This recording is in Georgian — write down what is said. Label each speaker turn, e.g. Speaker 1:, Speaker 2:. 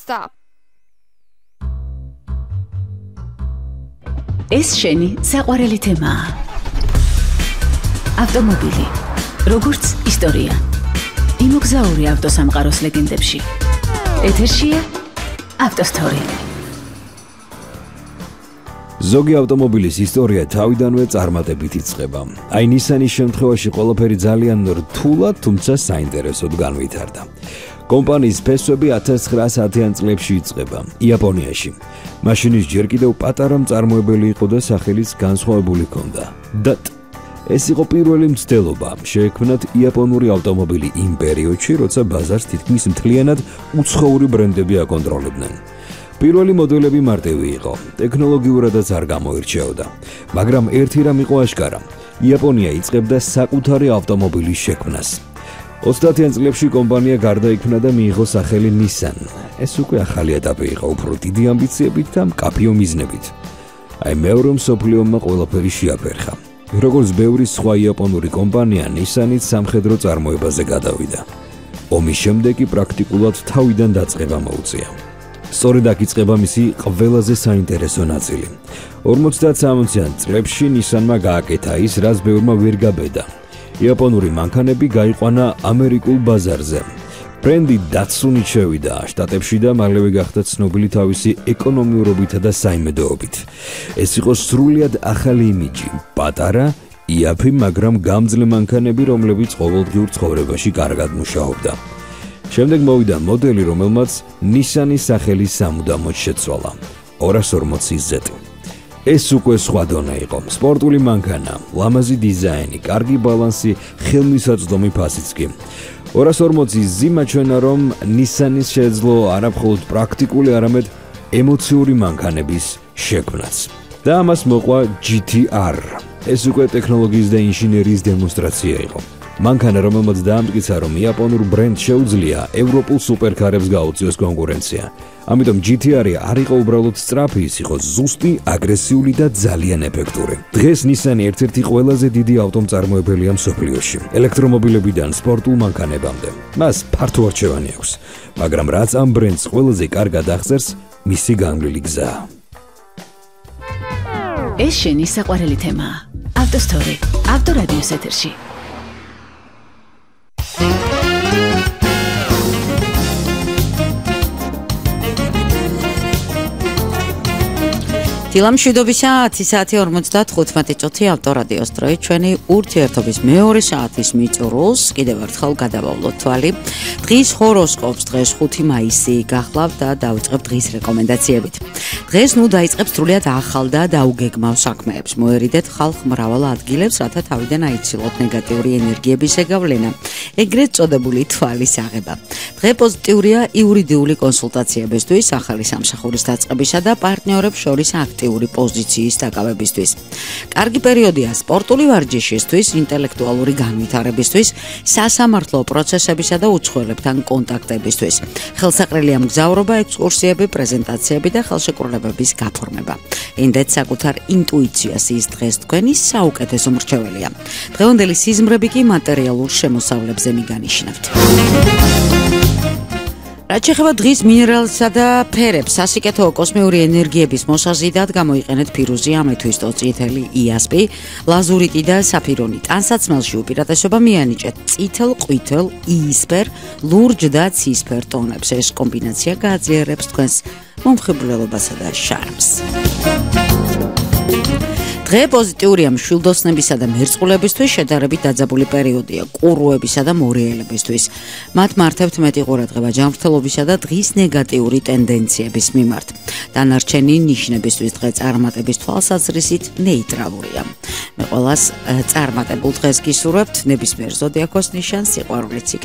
Speaker 1: stop.
Speaker 2: ეს შენი საყვარელი თემაა. ავტომობილი, როგორც ისტორია. იმოგზაური ავტოსამყაროს ლეგენდებში. ეთერშია ავტოსტორი.
Speaker 3: ზოგი ავტომობილის ისტორია თავიდანვე წარმატებით იწყება. აი ნისანის შემთხვევაში ყველაფერი ძალიან რთულად, თუმცა საინტერესოდ განვითარდა. კომპანიის ფესვები 1910-იან წლებში იწყება იაპონიაში. მაშინის ჯერ კიდევ პატარა მწარმოებელი იყო და სახელიც განსხვავებული ჰქონდა. DAT. ეს იყო პირველი მცდელობა, შეექმნათ იაპონური ავტომობილი იმ პერიოდში, როცა ბაზარს თითქმის მთლიანად უცხოური ბრენდები აკონტროლებდნენ. პირველი მოდელები მარტივი იყო, ტექნოლოგიურადაც არ გამოირჩეოდა, მაგრამ ერთი რამ იყო აშკარა. იაპონია იწყებდა საკუთარი ავტომობილის შექმნას. 30-იან წლებში კომპანია გარდაიქმნა და მიიღო სახელი Nissan. ეს უკვე ახალი ეტაპი იყო, უფრო დიდი ამბიციებით და მკაფიო მიზნებით. აი მეორე მსოფლიო ომმა ყველაფერი შეაფერხა. როგორც ბევრი სხვა იაპონური კომპანია, Nissan-იც სამხედრო წარმოებაზე გადავიდა. ომის შემდეგ კი პრაქტიკულად თავიდან დაწყება მოუწია. სწორედ აქ იწყება მისი ყველაზე საინტერესო ნაწილი. 50-60-იან წლებში Nissan-მა გააკეთა ის, რაც ბევრმა ვერ გაბედა. იაპონური მანქანები გაიყვანა ამერიკულ ბაზარზე. ბრენდი Datsun-ით შევიდა შტატებში და მალევე გახდა ცნობილი თავისი ეკონომიურობითა და საიმედოობით. ეს იყო სრულიად ახალი იმიჯი, პატარა, იაფი, მაგრამ გამძლე მანქანები, რომლებიც ყოველდღიურ ცხოვრებაში კარგად მუშაობდა. შემდეგ მოვიდა მოდელი, რომელმაც Nissan-ის სახელი სამუდამოდ შეცვალა. 240Z. ეს უკვე სხვა დონე იყო. სპორტული მანქანა, ლამაზი დიზაინი, კარგი ბალანსი, ხელმისაწვდომი ფასიც კი. 240Z მაჩვენა, რომ Nissan-ის შეეძლო არა მხოლოდ პრაქტიკული, არამედ ემოციური მანქანების შექმნაც. და ამას მოყვა GT-R. ეს უკვე ტექნოლოგიის და ინჟინერიის დემონსტრაცია იყო. მანქანა, რომელმაც დაამტკიცა, რომ იაპონურ ბრენდს შეუძლია ევროპულ სუპერკარებს გაუწიოს კონკურენცია. ამიტომ GT-R არ იყო უბრალოდ სწრაფი, ის იყო ზუსტი, აგრესიული და ძალიან ეფექტური. დღეს Nissan ერთ-ერთი ყველაზე დიდი ავტომწარმოებელია მსოფლიოში. ელექტრომობილებიდან სპორტულ მანქანებამდე. მას ფართო არჩევანი აქვს, მაგრამ რაც ამ ბრენდს ყველაზე კარგად აღწერს, მისი განვლილი გზა.
Speaker 2: ეს შენი საყვარელი თემაა. ავტოსტორი, ავტორადიოს ეთერში.
Speaker 4: დილამშვიდობისა 10 საათი 55 წუთი ავტორადიოს დროით ჩვენი ურთიერთობის მეორე საათის მიწურულს კიდევ ერთხელ გადავავლოთ თვალი. დღის ჰოროსკოპს დღეს 5 მაისი გახლავთ და დავიწყებთ დღის რეკომენდაციებით. დღეს დაიწყებს სრულიად ახალ და დაუგეგმავ საქმეებს. მოერიდეთ ხალხ მრავალ ადგილებს, რათა თავიდან აიცილოთ ნეგატიური ენერგიების ზეგავლენა. ეგრეთ წოდებული თვალის აღება. დღე პოზიტიურია იურიდიული კონსულტაციებისთვის, ახალი სამსახურის დაწყებისა და პარტნიორებს შორის აქტიური პოზიციის დაკავებისთვის. კარგი პერიოდია სპორტული ვარჯიშისთვის, ინტელექტუალური განვითარებისთვის, სასამართლო პროცესებისა და უცხოელებთან კონტაქტებისთვის. ხელსაყრელია მგზავრობა, ექსკურსიები, პრეზენტაციები და ხელშეკრულებების გაფორმება. ინდეთ საკუთარ ინტუიციას ის დღეს თქვენი საუკეთესო მრჩეველია. დღევანდელი სიზმრები კი მატერიალურ შემოსავლებზე მიგანიშნებთ. რაც შეეხება დღის მინერალსა და ფერებს, სასიკეთო კოსმიური ენერგიების მოსაზიდად გამოიყენეთ ფირუზი, ამეთვისტო, წითელი, იასპი, ლაზურიტი და საფირონი. ტანსაცმელში უპირატესობა მიანიჭეთ წითელ, ყვითელ, იისფერ, ლურჯ და ცისფერ ტონებს. ეს კომბინაცია გააძლიერებს თქვენს მომხიბვლელობასა და შარმს. დღე პოზიტიურია მშვილდოსნებისა და მერწყულებისთვის, შედარებით დაძაბული პერიოდია ყურუებისა და მორიელებისთვის. მათ მართებთ მეტი ყურადღება ჯანმრთელობისა და დღის ნეგატიური ტენდენციების მიმართ. დანარჩენი ნიშნებისთვის დღე წარმატების თვალსაზრისით ნეიტრალურია. მე ყველას წარმატებულ დღეს გისურვებთ, ნებისმიერ ზოდიაქოს ნიშანს სიყვარულიც